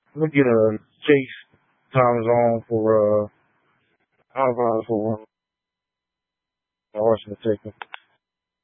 Let me get a Chase time zone for time zone for Washington, Texas.